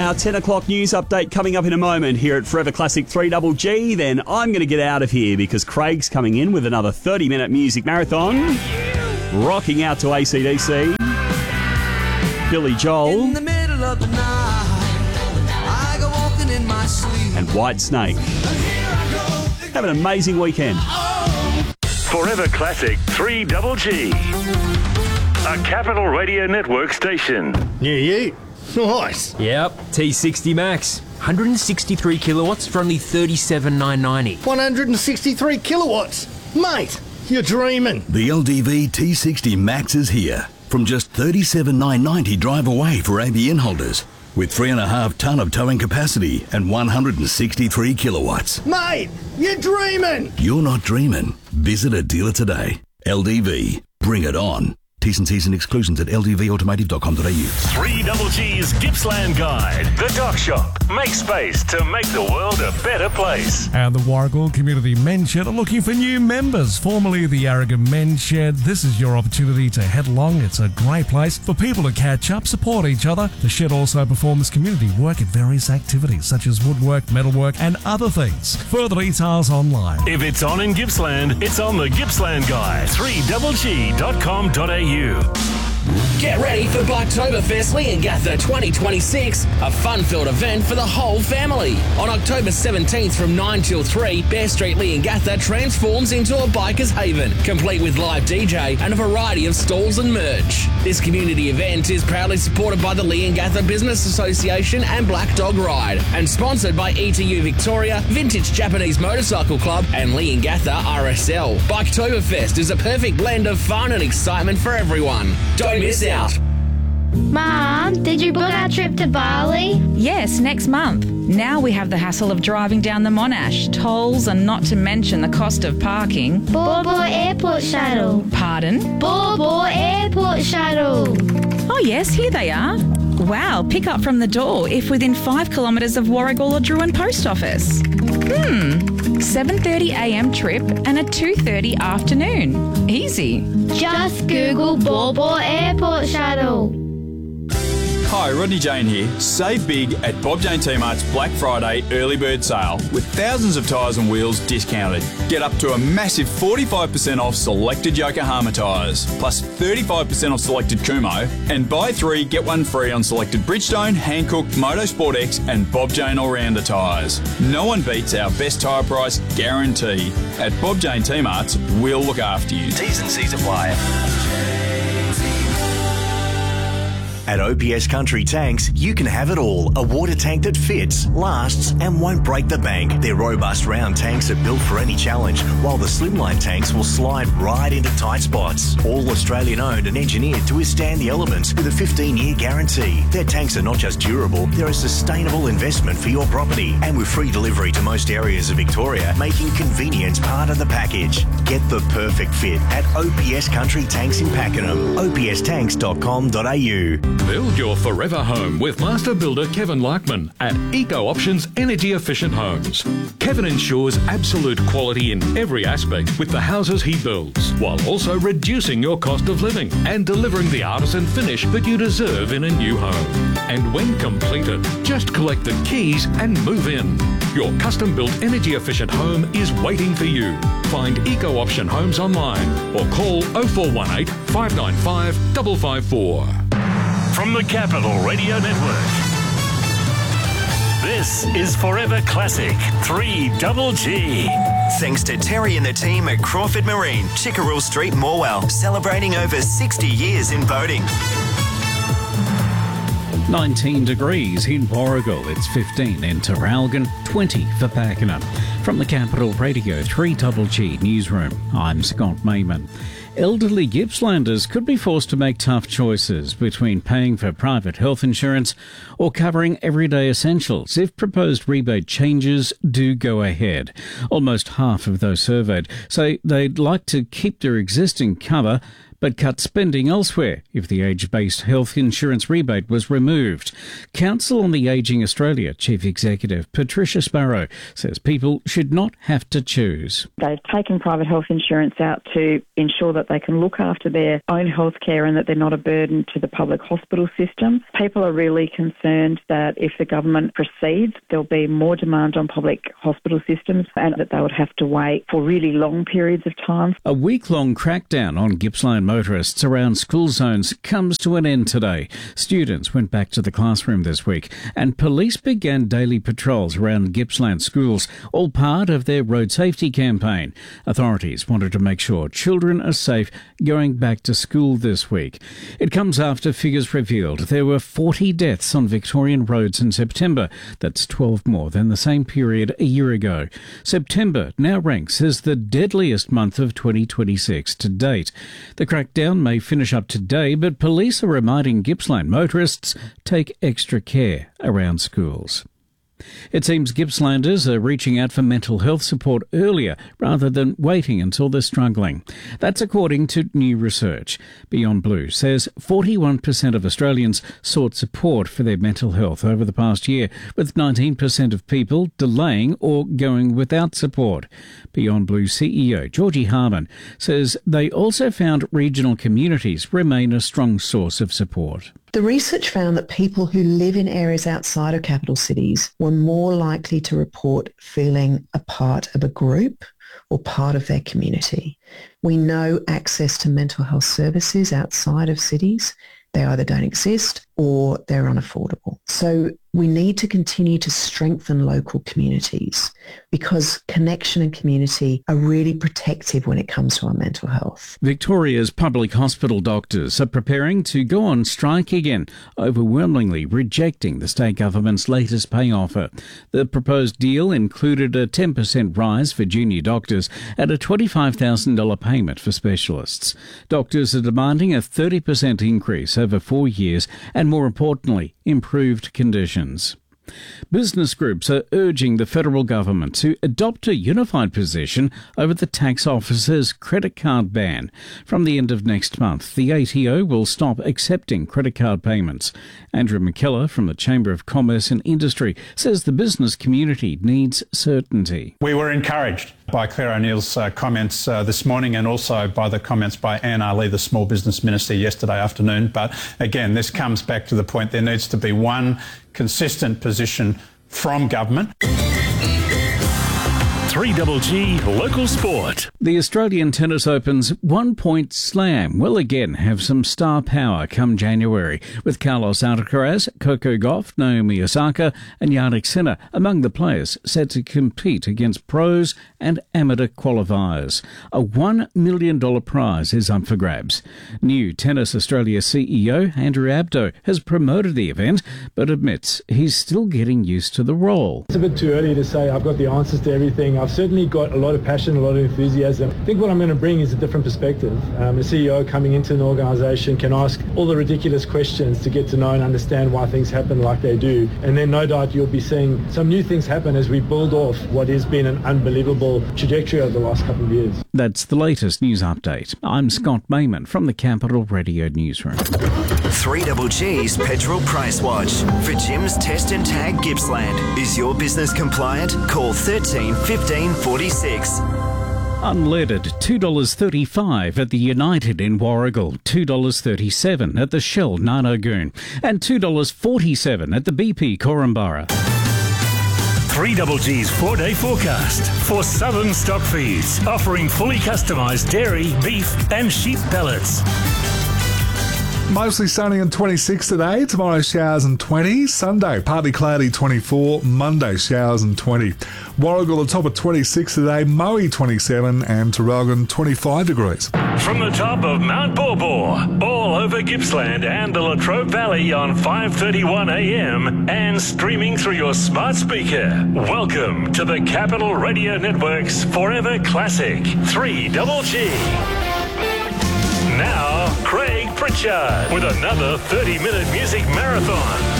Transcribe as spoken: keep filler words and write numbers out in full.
Our ten o'clock news update coming up in a moment here at Forever Classic three G G. Then I'm going to get out of here because Craig's coming in with another thirty minute music marathon. Rocking out to A C D C. Billy Joel. In the middle of the night, I go walking in my sleep. And White Snake. Have an amazing weekend. Forever Classic three G G. A Capital Radio Network station. Yeah, yeah. Nice. Yep, T sixty Max. one hundred sixty-three kilowatts for only thirty-seven thousand nine hundred ninety. one hundred sixty-three kilowatts. Mate, you're dreaming. The L D V T sixty Max is here. From just thirty-seven thousand nine hundred ninety drive away for A B N holders. With three and a half tonne of towing capacity and one hundred sixty-three kilowatts. Mate, you're dreaming. You're not dreaming. Visit a dealer today. L D V. Bring it on. T's and C's and exclusions at l d v automotive dot com dot a u. three G G's Gippsland Guide. The Dock Shop. Make space to make the world a better place. And the Warragul Community Men's Shed are looking for new members. Formerly the Yarragon Men's Shed, this is your opportunity to head along. It's a great place for people to catch up, support each other. The shed also performs community work at various activities such as woodwork, metalwork and other things. Further details online. If it's on in Gippsland, it's on the Gippsland Guide. three G G dot com dot a u. Get ready for Blacktoberfest Leongatha twenty twenty-six, a fun-filled event for the whole family. On October seventeenth from nine till three, Bear Street Leongatha transforms into a biker's haven, complete with live D J and a variety of stalls and merch. This community event is proudly supported by the Leongatha Business Association and Black Dog Ride, and sponsored by E T U Victoria, Vintage Japanese Motorcycle Club and Leongatha R S L. Biketoberfest is a perfect blend of fun and excitement for everyone. Don't miss out. Mom, did you book our trip to Bali? Yes, next month. Now we have the hassle of driving down the Monash, tolls and not to mention the cost of parking. Bor Bor Airport Shuttle. Pardon? Bor Bor Airport Shuttle. Oh yes, here they are. Wow, pick up from the door if within five kilometres of Warragul or Druin Post Office. Hmm, seven thirty a m trip and a two thirty afternoon. Easy. Just Google Bor Bor Airport Shuttle. Hi, Rodney Jane here. Save big at Bob Jane T-Mart's Black Friday early bird sale with thousands of tyres and wheels discounted. Get up to a massive forty-five percent off selected Yokohama tyres, plus thirty-five percent off selected Kumo, and buy three, get one free on selected Bridgestone, Hankook, Motorsport X and Bob Jane All-Rounder tyres. No one beats our best tyre price guarantee. At Bob Jane T-Mart's, we'll look after you. T's and C's apply. At O P S Country Tanks, you can have it all. A water tank that fits, lasts and won't break the bank. Their robust round tanks are built for any challenge, while the slimline tanks will slide right into tight spots. All Australian owned and engineered to withstand the elements with a fifteen year guarantee. Their tanks are not just durable, they're a sustainable investment for your property. And with free delivery to most areas of Victoria, making convenience part of the package. Get the perfect fit at O P S Country Tanks in Pakenham. o p s tanks dot com dot a u. Build your forever home with master builder Kevin Larkman at Eco Options Energy Efficient Homes. Kevin ensures absolute quality in every aspect with the houses he builds, while also reducing your cost of living and delivering the artisan finish that you deserve in a new home. And when completed, just collect the keys and move in. Your custom-built energy efficient home is waiting for you. Find Eco Option Homes online or call oh four one eight, five nine five, five five four. From the Capital Radio Network, this is Forever Classic three G G. Thanks to Terry and the team at Crawford Marine, Chickerell Street, Morwell, celebrating over sixty years in boating. nineteen degrees in Warragul, it's fifteen in Terralgan, twenty for Pakenham. From the Capital Radio three G G Newsroom, I'm Scott Mayman. Elderly Gippslanders could be forced to make tough choices between paying for private health insurance or covering everyday essentials if proposed rebate changes do go ahead. Almost half of those surveyed say they'd like to keep their existing cover but cut spending elsewhere if the age-based health insurance rebate was removed. Council on the Ageing Australia Chief Executive Patricia Sparrow says people should not have to choose. They've taken private health insurance out to ensure that they can look after their own health care and that they're not a burden to the public hospital system. People are really concerned that if the government proceeds, there'll be more demand on public hospital systems and that they would have to wait for really long periods of time. A week-long crackdown on Gippsland motorists around school zones comes to an end today. Students went back to the classroom this week and police began daily patrols around Gippsland schools, all part of their road safety campaign. Authorities wanted to make sure children are safe going back to school this week. It comes after figures revealed there were forty deaths on Victorian roads in September. That's twelve more than the same period a year ago. September now ranks as the deadliest month of twenty twenty-six to date. The crackdown may finish up today, but police are reminding Gippsland motorists take extra care around schools. It seems Gippslanders are reaching out for mental health support earlier rather than waiting until they're struggling. That's according to new research. Beyond Blue says forty-one percent of Australians sought support for their mental health over the past year, with nineteen percent of people delaying or going without support. Beyond Blue C E O Georgie Harman says they also found regional communities remain a strong source of support. The research found that people who live in areas outside of capital cities were more likely to report feeling a part of a group or part of their community. We know access to mental health services outside of cities, they either don't exist or they're unaffordable. So we need to continue to strengthen local communities because connection and community are really protective when it comes to our mental health. Victoria's public hospital doctors are preparing to go on strike again, overwhelmingly rejecting the state government's latest pay offer. The proposed deal included a ten percent rise for junior doctors and a twenty-five thousand dollars payment for specialists. Doctors are demanding a thirty percent increase over four years and, more importantly, improved conditions. Business groups are urging the federal government to adopt a unified position over the tax office's credit card ban. From the end of next month, the A T O will stop accepting credit card payments. Andrew McKellar from the Chamber of Commerce and Industry says the business community needs certainty. We were encouraged by Claire O'Neill's uh, comments uh, this morning and also by the comments by Anne Ali, the Small Business Minister, yesterday afternoon. But again, this comes back to the point there needs to be one consistent position from government. three G G Local Sport. The Australian Tennis Open's one-point slam will again have some star power come January, with Carlos Alcaraz, Coco Gauff, Naomi Osaka and Jannik Sinner among the players set to compete against pros and amateur qualifiers. A one million dollars prize is up for grabs. New Tennis Australia C E O Andrew Abdo has promoted the event, but admits he's still getting used to the role. It's a bit too early to say I've got the answers to everything. I've certainly got a lot of passion, a lot of enthusiasm. I think what I'm going to bring is a different perspective. Um, a C E O coming into an organisation can ask all the ridiculous questions to get to know and understand why things happen like they do. And then no doubt you'll be seeing some new things happen as we build off what has been an unbelievable trajectory over the last couple of years. That's the latest news update. I'm Scott Mayman from the Capital Radio Newsroom. three G G's Petrol Price Watch. For Jim's Test and Tag Gippsland. Is your business compliant? Call thirteen fifteen forty-six. Unleaded, two dollars thirty-five at the United in Warragul, two dollars thirty-seven at the Shell Narnagoon, and two dollars forty-seven at the B P Korumburra. three G G's four-day forecast for Southern Stock Feeds, offering fully customised dairy, beef and sheep pellets. Mostly sunny and twenty-six today. Tomorrow showers and twenty. Sunday partly cloudy twenty-four. Monday showers and twenty. Warragul the top of twenty-six today. Moe twenty-seven and Traralgon twenty-five degrees. From the top of Mount Borbor, all over Gippsland and the Latrobe Valley on five thirty-one a m and streaming through your smart speaker. Welcome to the Capital Radio Network's Forever Classic three G G. Now, Craig Pritchard with another thirty minute music marathon.